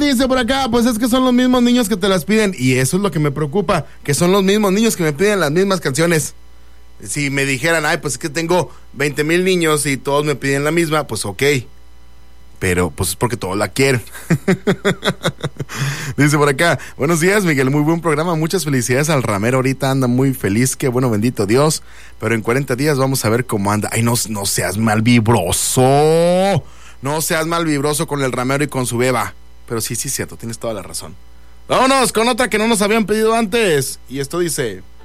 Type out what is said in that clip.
dice por acá, pues es que son los mismos niños que te las piden. Y eso es lo que me preocupa, que son los mismos niños que me piden las mismas canciones. Si me dijeran, ay, pues es que tengo 20,000 niños y todos me piden la misma, pues ok. Pero pues es porque todos la quieren. Dice por acá, buenos días Miguel, muy buen programa, muchas felicidades al ramero, ahorita anda muy feliz, qué bueno, bendito Dios, pero en 40 días vamos a ver cómo anda. Ay, no seas mal vibroso, no seas mal vibroso con el ramero y con su beba. Pero sí, cierto, tienes toda la razón. Vámonos con otra que no nos habían pedido antes, y esto dice...